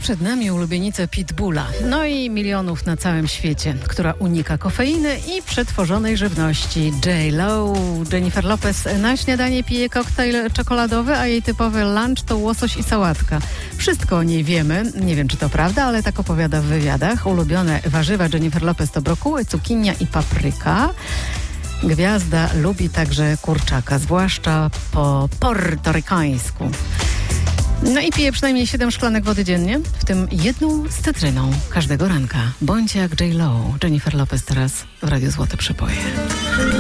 przed nami ulubienica Pitbulla, no i milionów na całym świecie, która unika kofeiny i przetworzonej żywności. J.Lo, Jennifer Lopez na śniadanie pije koktajl czekoladowy, a jej typowy lunch to łosoś i sałatka. Wszystko o niej wiemy, nie wiem czy to prawda, ale tak opowiada w wywiadach. Ulubione warzywa Jennifer Lopez to brokuły, cukinia i papryka. Gwiazda lubi także kurczaka, zwłaszcza po portorykańsku. No i pije przynajmniej 7 szklanek wody dziennie, w tym jedną z cytryną każdego ranka. Bądź jak J.Lo. Jennifer Lopez teraz w Radiu Złote Przyboje.